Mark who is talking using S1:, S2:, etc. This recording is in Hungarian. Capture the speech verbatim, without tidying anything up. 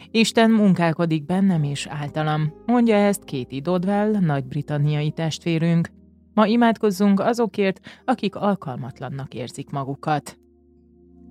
S1: Isten munkálkodik bennem és általam, mondja ezt Katie Dodwell, nagy-britanniai testvérünk. Ma imádkozzunk azokért, akik alkalmatlannak érzik magukat.